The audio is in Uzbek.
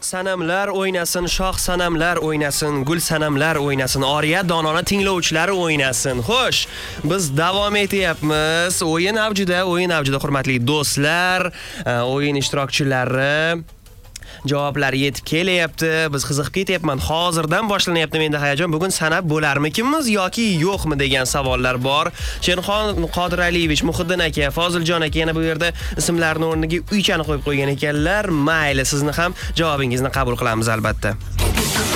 Sanamlar o'ynasin, shoh sanamlar o'ynasin, gul sanamlar o'ynasin, Oriya donona tinglovchilari o'ynasin. Xo'sh, biz davom etyapmiz. O'yin avjida, hurmatli do'stlar, o'yin ishtirokchilari javoblar yetib kelyapti. Biz qiziqib ketyapman. Hozirdan boshlanyapti menda hayajon. Bugun sanab bo'larmikinmiz yoki yo'qmi degan savollar bor. Sherxon Qodiraliyevich, Muhiddin aka, Foziljon aka yana bu yerda ismlarning o'rniga uychani qo'yib qo'ygan ekanlar. Mayli, sizni ham javobingizni qabul qilamiz albatta.